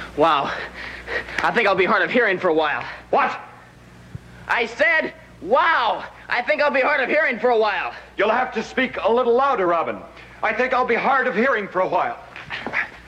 Wow. I think I'll be hard of hearing for a while. What? I said, wow. I think I'll be hard of hearing for a while. You'll have to speak a little louder, Robin. I think I'll be hard of hearing for a while.